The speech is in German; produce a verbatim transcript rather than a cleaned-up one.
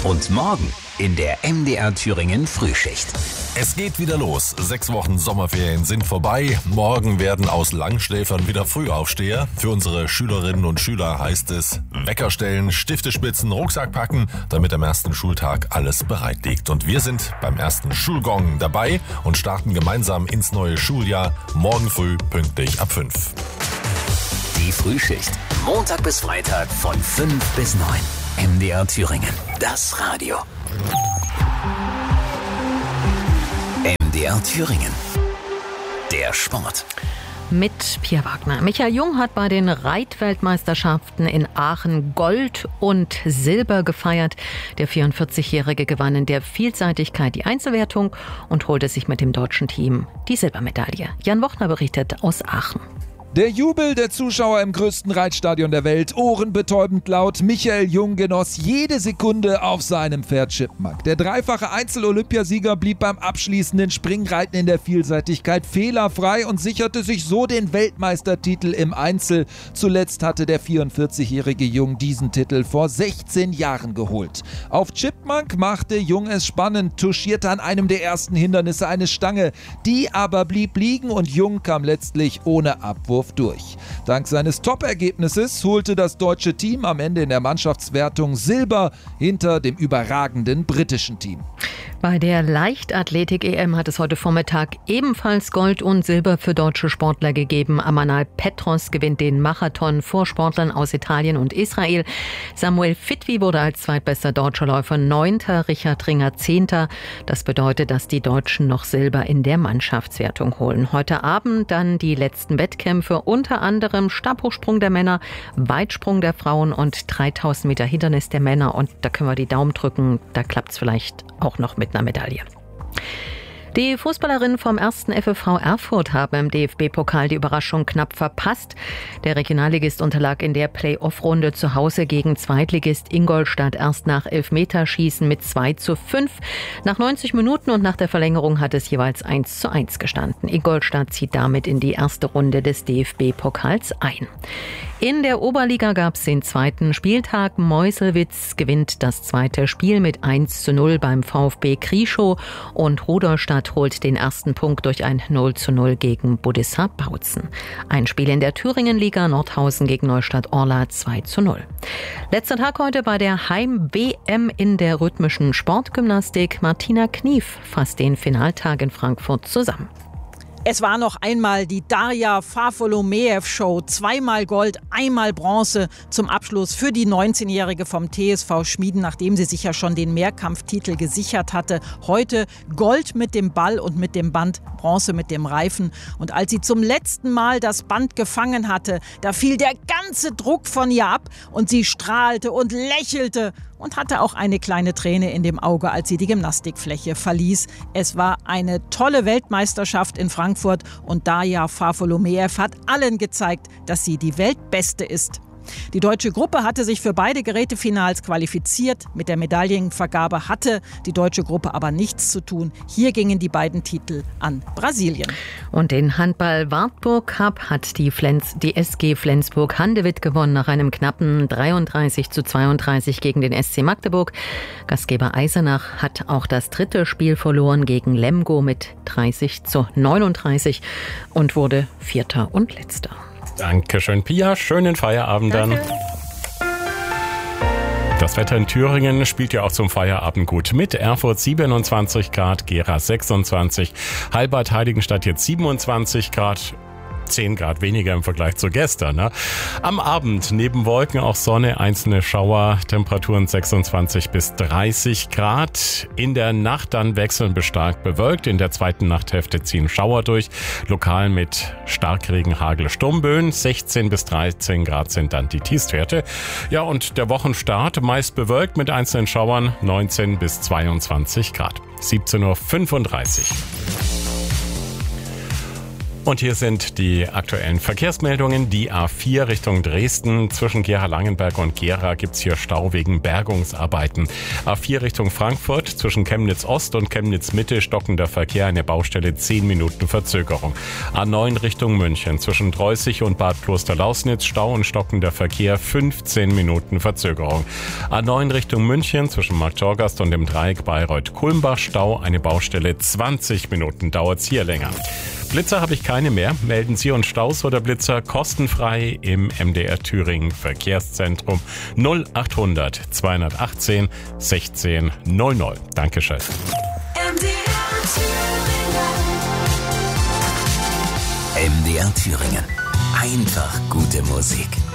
Und morgen in der M D R Thüringen Frühschicht. Es geht wieder los. Sechs Wochen Sommerferien sind vorbei. Morgen werden aus Langschläfern wieder Frühaufsteher. Für unsere Schülerinnen und Schüler heißt es Wecker stellen, Stifte spitzen, Rucksack packen, damit am ersten Schultag alles bereit liegt. Und wir sind beim ersten Schulgong dabei und starten gemeinsam ins neue Schuljahr. Morgen früh pünktlich ab fünf. Die Frühschicht. Montag bis Freitag von fünf bis neun. M D R Thüringen. Das Radio. M D R Thüringen. Der Sport. Mit Pia Wagner. Michael Jung hat bei den Reitweltmeisterschaften in Aachen Gold und Silber gefeiert. Der vierundvierzigjährige gewann in der Vielseitigkeit die Einzelwertung und holte sich mit dem deutschen Team die Silbermedaille. Jan Wochner berichtet aus Aachen. Der Jubel der Zuschauer im größten Reitstadion der Welt, ohrenbetäubend laut. Michael Jung genoss jede Sekunde auf seinem Pferd Chipmunk. Der dreifache Einzel-Olympiasieger blieb beim abschließenden Springreiten in der Vielseitigkeit fehlerfrei und sicherte sich so den Weltmeistertitel im Einzel. Zuletzt hatte der vierundvierzigjährige Jung diesen Titel vor sechzehn Jahren geholt. Auf Chipmunk machte Jung es spannend, touchierte an einem der ersten Hindernisse eine Stange. Die aber blieb liegen und Jung kam letztlich ohne Abwurf durch. Dank seines Top-Ergebnisses holte das deutsche Team am Ende in der Mannschaftswertung Silber hinter dem überragenden britischen Team. Bei der Leichtathletik-E M hat es heute Vormittag ebenfalls Gold und Silber für deutsche Sportler gegeben. Amanal Petros gewinnt den Marathon vor Sportlern aus Italien und Israel. Samuel Fitwi wurde als zweitbester deutscher Läufer Neunter, Richard Ringer Zehnter. Das bedeutet, dass die Deutschen noch Silber in der Mannschaftswertung holen. Heute Abend dann die letzten Wettkämpfe, unter anderem Stabhochsprung der Männer, Weitsprung der Frauen und dreitausend Meter Hindernis der Männer. Und da können wir die Daumen drücken, da klappt es vielleicht auch noch mit einer Medaille. Die Fußballerinnen vom ersten F F V Erfurt haben im D F B-Pokal die Überraschung knapp verpasst. Der Regionalligist unterlag in der Play-Off-Runde zu Hause gegen Zweitligist Ingolstadt erst nach Elfmeterschießen mit zwei zu fünf. Nach neunzig Minuten und nach der Verlängerung hat es jeweils eins zu eins gestanden. Ingolstadt zieht damit in die erste Runde des D F B-Pokals ein. In der Oberliga gab es den zweiten Spieltag. Meuselwitz gewinnt das zweite Spiel mit eins zu null beim VfB Krieschow und Rudolstadt holt den ersten Punkt durch ein null zu null gegen Budissa Bautzen. Ein Spiel in der Thüringenliga, Nordhausen gegen Neustadt-Orla zwei zu null. Letzter Tag heute bei der Heim-W M in der rhythmischen Sportgymnastik. Martina Knief fasst den Finaltag in Frankfurt zusammen. Es war noch einmal die Darja Farfolomeev-Show. Zweimal Gold, einmal Bronze zum Abschluss für die neunzehnjährige vom T S V Schmieden, nachdem sie sich ja schon den Mehrkampftitel gesichert hatte. Heute Gold mit dem Ball und mit dem Band, Bronze mit dem Reifen. Und als sie zum letzten Mal das Band gefangen hatte, da fiel der ganze Druck von ihr ab und sie strahlte und lächelte und hatte auch eine kleine Träne in dem Auge, als sie die Gymnastikfläche verließ. Es war eine tolle Weltmeisterschaft in Frankfurt und Darja Farfolomeev hat allen gezeigt, dass sie die Weltbeste ist. Die deutsche Gruppe hatte sich für beide Gerätefinals qualifiziert. Mit der Medaillenvergabe hatte die deutsche Gruppe aber nichts zu tun. Hier gingen die beiden Titel an Brasilien. Und den Handball-Wartburg-Cup hat die, Flens, die S G Flensburg-Handewitt gewonnen nach einem knappen dreiunddreißig zu zweiunddreißig gegen den S C Magdeburg. Gastgeber Eisenach hat auch das dritte Spiel verloren gegen Lemgo mit dreißig zu neununddreißig und wurde Vierter und Letzter. Dankeschön, Pia. Schönen Feierabend dann. Danke. Das Wetter in Thüringen spielt ja auch zum Feierabend gut mit. Erfurt siebenundzwanzig Grad, Gera sechsundzwanzig, Halbad Heiligenstadt jetzt siebenundzwanzig Grad. zehn Grad weniger im Vergleich zu gestern. Ne? Am Abend neben Wolken auch Sonne, einzelne Schauer, Temperaturen sechsundzwanzig bis dreißig Grad. In der Nacht dann wechseln bis stark bewölkt. In der zweiten Nachthälfte ziehen Schauer durch. Lokal mit Starkregen, Hagel, Sturmböen. sechzehn bis dreizehn Grad sind dann die Tiefstwerte. Ja, und der Wochenstart meist bewölkt mit einzelnen Schauern, neunzehn bis zweiundzwanzig Grad. siebzehn Uhr fünfunddreißig. Und hier sind die aktuellen Verkehrsmeldungen. Die A vier Richtung Dresden. Zwischen Gera-Langenberg und Gera gibt's hier Stau wegen Bergungsarbeiten. A vier Richtung Frankfurt. Zwischen Chemnitz Ost und Chemnitz Mitte stockender Verkehr, eine Baustelle, zehn Minuten Verzögerung. A neun Richtung München. Zwischen Dreußig und Bad Kloster-Lausnitz Stau und stockender Verkehr, fünfzehn Minuten Verzögerung. A neun Richtung München. Zwischen Markttorgast und dem Dreieck Bayreuth-Kulmbach Stau, eine Baustelle, zwanzig Minuten dauert's hier länger. Blitzer habe ich keine mehr. Melden Sie uns Staus oder Blitzer kostenfrei im M D R Thüringen Verkehrszentrum null acht hundert zweihundertachtzehn sechzehn null null. Dankeschön. M D R Thüringen. M D R Thüringen. Einfach gute Musik.